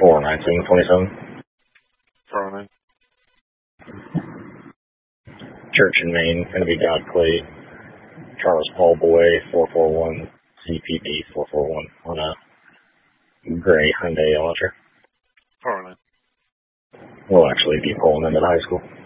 41927. 409. Church in Maine, going to be God Clay, Charles Paul Boy, 441, CPD 441 on a gray Hyundai Elantra. 409. We'll actually be pulling into the high school.